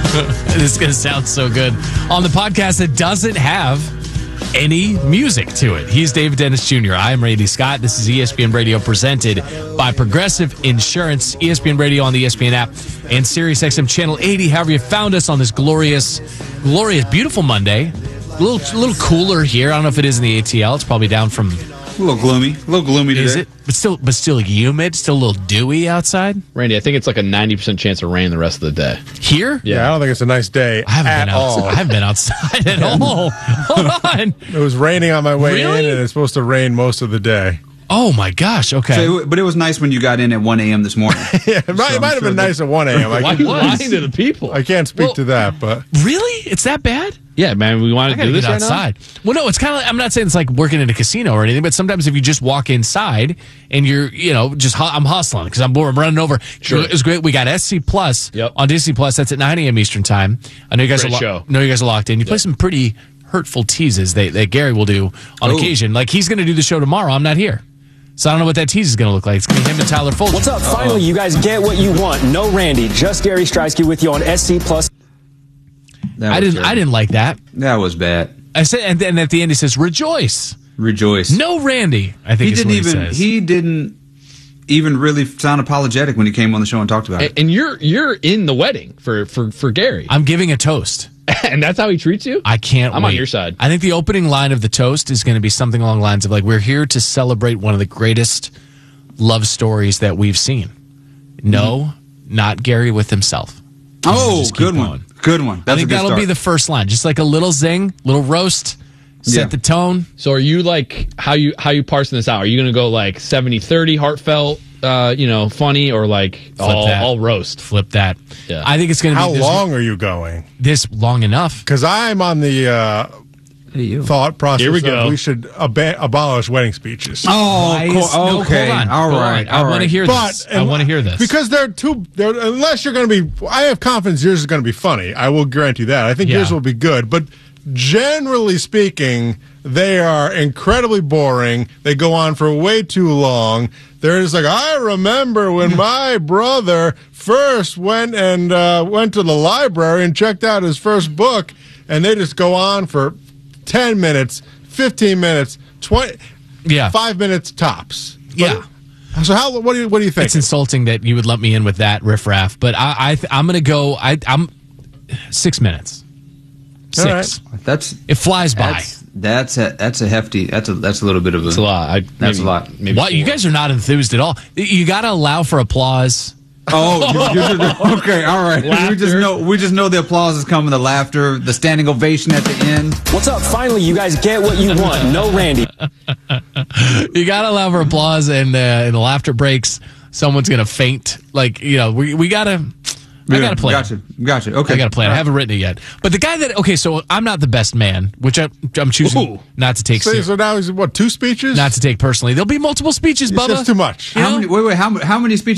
This is going to sound so good on the podcast that doesn't have any music to it. He's David Dennis Jr. I'm Randy Scott. This is ESPN Radio presented by Progressive Insurance. ESPN Radio on the ESPN app and SiriusXM Channel 80. However you found us on this glorious, beautiful Monday. A little cooler here. I don't know if it is in the ATL. It's probably down from... A little gloomy today. Is it? But still humid, still a little dewy outside. Randy, I think it's like a 90% chance of rain the rest of the day. Here? Yeah, I don't think it's a nice day I haven't been outside at all. Hold on. It was raining on my way Really? in, and it's supposed to rain most of the day. Oh, my gosh. Okay. But it was nice when you got in at 1 a.m. this morning. Yeah, it might have been nice at 1 a.m. Why are you lying to the people? I can't speak to that, but... Really? It's that bad? Yeah, man, we want to do this right outside. Well, no, it's kind of like, I'm not saying it's like working in a casino or anything, but sometimes if you just walk inside and you're, I'm hustling because I'm running over. Sure. It was great. We got SC Plus Yep. on Disney Plus. That's at 9 a.m. Eastern time. I know you guys Great are show. locked in. You play some pretty hurtful teases that Gary will do on occasion. Like he's going to do the show tomorrow. I'm not here. So I don't know what that tease is going to look like. It's going to be him and Tyler Fulton. What's up? Finally, you guys get what you want. No Randy, just Gary Streisky with you on SC Plus. I didn't like that. That was bad. I said, and then at the end he says, "Rejoice, Rejoice." no Randy." I think he says. He didn't even really sound apologetic when he came on the show and talked about it. And you're in the wedding for Gary. I'm giving a toast. And that's how he treats you? I can't I'm wait. on your side. I think the opening line of the toast is going to be something along the lines of like, we're here to celebrate one of the greatest love stories that we've seen. No, not Gary with himself. Oh, Just keep good one. going. Good one. I That's think a good that'll start. be the first line. Just like a little zing, little roast, set Yeah. the tone. So are you like, how you parsing this out? Are you going to go like 70-30 heartfelt, funny, or like all roast? Flip that. Yeah. I think it's going to be How long are you going? this long enough. Because I'm on the thought process Here we go. we should abolish wedding speeches. Why is- no, okay. hold on. All Hold right. on. I want to hear this. I want to hear this. Because unless you're going to be, I have confidence yours is going to be funny. I will grant you that. I think Yeah. yours will be good. But generally speaking, they are incredibly boring. They go on for way too long. They're just like, I remember when my brother first went to the library and checked out his first book, and they just go on for 10 minutes, 15 minutes, 20, 5 minutes tops. Yeah. So what do you think? It's insulting that you would let me in with that riffraff, but I'm going to go. I'm 6 minutes. All 6. That's It flies by. that's a hefty. That's a little bit of a. It's a lot. That's a lot. Maybe What? You 4. guys are not enthused at all. You got to allow for applause. Oh, okay, all right. Laughter. We just know the applause is coming, the laughter, the standing ovation at the end. What's up? Finally, you guys get what you want. No Randy. You got to allow for applause, and in the laughter breaks, someone's going to faint. Like we got to. I got to play. Gotcha. Okay, I got to play it. I haven't written it yet. But the guy that so I'm not the best man, which I'm choosing not to take. So now is 2 speeches? Not to take personally. There'll be multiple speeches, It's Bubba. just too much. How many speeches